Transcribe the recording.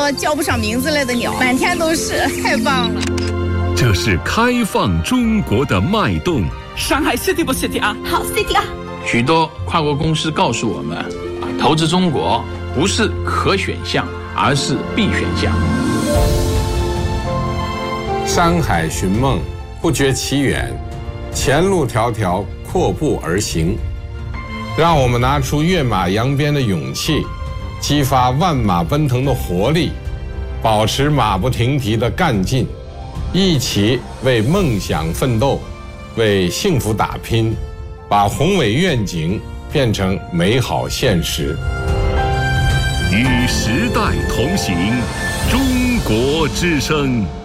多叫不上名字来的鸟，满天都是，太棒了。 这是开放中国的脉动。 上海 City 不 City 啊？ 好 City 啊！ 许多跨国公司告诉我们，投资中国不是可选项，而是必选项。 山海寻梦，不觉其远，前路迢迢，阔步而行。让我们拿出跃马扬鞭的勇气，激发万马奔腾的活力，保持马不停蹄的干劲，一起为梦想奋斗，为幸福打拼，把宏伟愿景变成美好现实。 与时代同行，中国之声。